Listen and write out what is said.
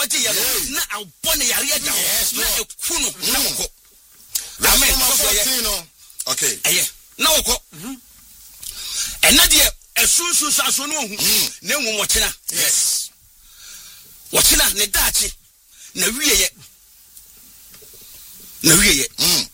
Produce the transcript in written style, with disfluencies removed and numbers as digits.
waje ya na abone yare ya dawo na ekunu na woko amen okay aye na woko ena de esunsu saso no hu na enwu wochena yes wochena ne daachi na wieye